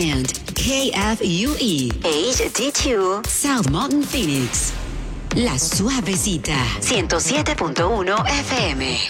and KFUE HD2 South Mountain Phoenix. La Suavecita 107.1 FM.